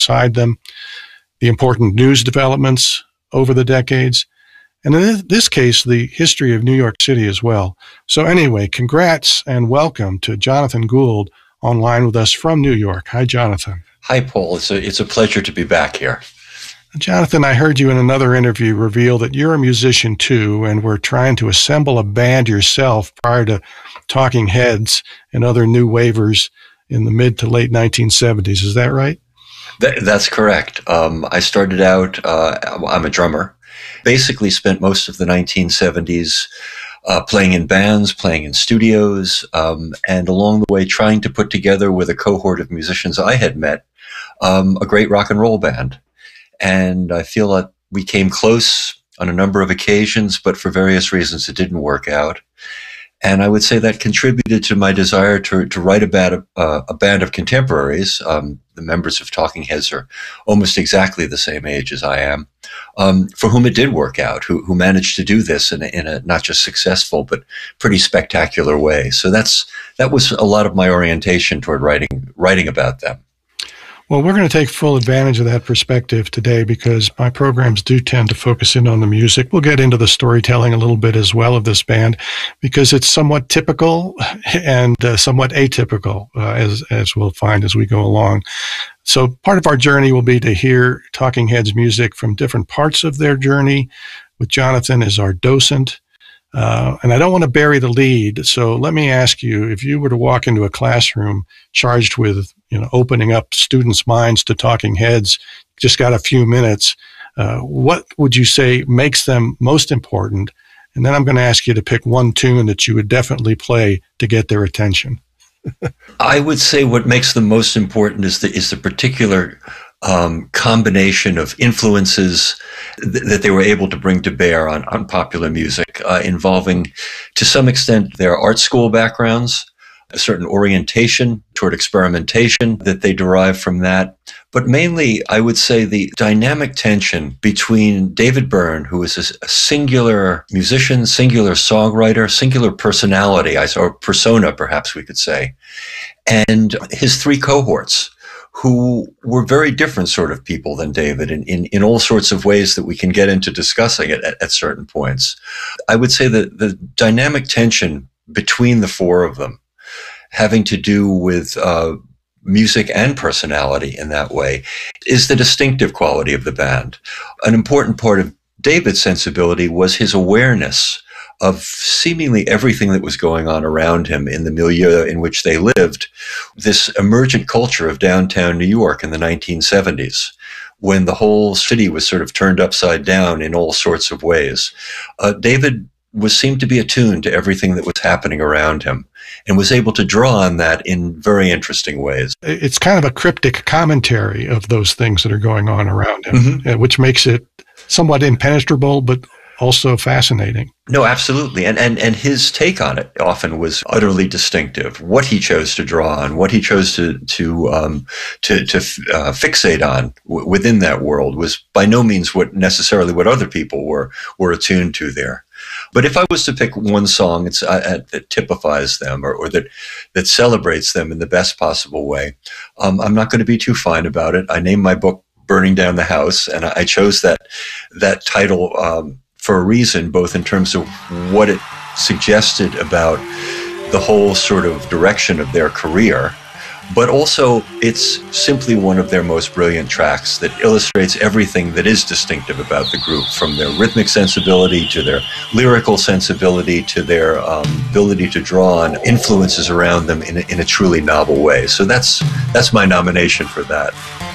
alongside them, the important news developments over the decades, and in this case, the history of New York City as well. So anyway, congrats and welcome to Jonathan Gould online with us from New York. Hi, Jonathan. Hi, Paul. It's a pleasure to be back here. Jonathan, I heard you in another interview reveal that you're a musician too, and were trying to assemble a band yourself prior to Talking Heads and other new wavers in the mid to late 1970s. Is that right? That's correct. I started out, I'm a drummer, basically spent most of the 1970s playing in bands, playing in studios, and along the way trying to put together with a cohort of musicians I had met a great rock and roll band. And I feel like we came close on a number of occasions, but for various reasons it didn't work out. And I would say that contributed to my desire to write about a band of contemporaries. The members of Talking Heads are almost exactly the same age as I am, for whom it did work out, who managed to do this in a not just successful, but pretty spectacular way. So that was a lot of my orientation toward writing about them. Well, we're going to take full advantage of that perspective today because my programs do tend to focus in on the music. We'll get into the storytelling a little bit as well of this band because it's somewhat typical and somewhat atypical, as we'll find as we go along. So part of our journey will be to hear Talking Heads music from different parts of their journey with Jonathan as our docent. And I don't want to bury the lead, so let me ask you, if you were to walk into a classroom charged with, opening up students' minds to Talking Heads, just got a few minutes, what would you say makes them most important? And then I'm going to ask you to pick one tune that you would definitely play to get their attention. I would say what makes them most important is the particular combination of influences that they were able to bring to bear on popular music, involving, to some extent, their art school backgrounds, a certain orientation toward experimentation that they derive from that. But mainly, I would say the dynamic tension between David Byrne, who is a singular musician, singular songwriter, singular personality, or persona, perhaps we could say, and his three cohorts, who were very different sort of people than David in all sorts of ways that we can get into discussing it at certain points. I would say that the dynamic tension between the four of them, having to do with music and personality in that way, is the distinctive quality of the band. An important part of David's sensibility was his awareness of seemingly everything that was going on around him in the milieu in which they lived, this emergent culture of downtown New York in the 1970s, when the whole city was sort of turned upside down in all sorts of ways. David seemed to be attuned to everything that was happening around him and was able to draw on that in very interesting ways. It's kind of a cryptic commentary of those things that are going on around him, which makes it somewhat impenetrable, but also fascinating. No, absolutely. And his take on it often was utterly distinctive. What he chose to draw on, what he chose to fixate on within that world was by no means necessarily what other people were attuned to there. But if I was to pick one song that typifies them or that celebrates them in the best possible way, I'm not going to be too fine about it. I named my book Burning Down the House, and I chose that title for a reason, both in terms of what it suggested about the whole sort of direction of their career, but also it's simply one of their most brilliant tracks that illustrates everything that is distinctive about the group, from their rhythmic sensibility to their lyrical sensibility to their ability to draw on influences around them in a truly novel way. So that's my nomination for that.